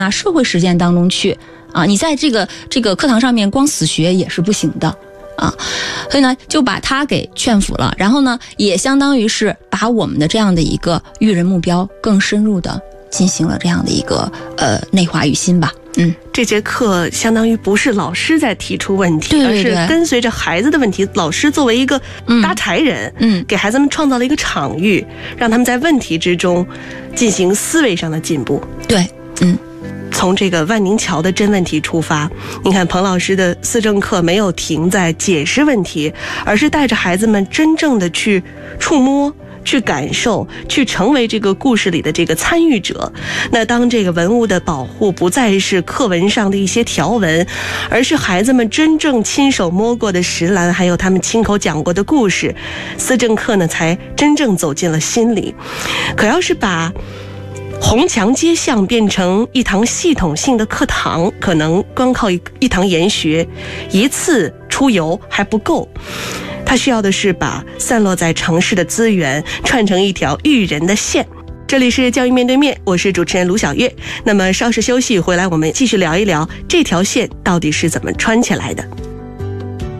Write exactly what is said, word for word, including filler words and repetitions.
啊社会实践当中去啊，你在这个这个课堂上面光死学也是不行的啊，所以呢就把他给劝服了，然后呢也相当于是把我们的这样的一个育人目标更深入的进行了这样的一个呃内化于心吧。嗯， 这节课相当于不是老师在提出问题， 对对对， 而是跟随着孩子的问题，老师作为一个搭柴人，嗯，给孩子们创造了一个场域，让他们在问题之中进行思维上的进步。 对，嗯。 从这个万宁桥的真问题出发，你看彭老师的思政课没有停在解释问题，而是带着孩子们真正的去触摸、去感受、去成为这个故事里的这个参与者。那当这个文物的保护不再是课文上的一些条文，而是孩子们真正亲手摸过的石栏，还有他们亲口讲过的故事，思政课呢才真正走进了心里。可要是把红墙街巷变成一堂系统性的课堂，可能光靠一一堂研学一次出游还不够，它需要的是把散落在城市的资源串成一条育人的线。这里是教育面对面，我是主持人卢晓月。那么稍事休息回来，我们继续聊一聊这条线到底是怎么穿起来的。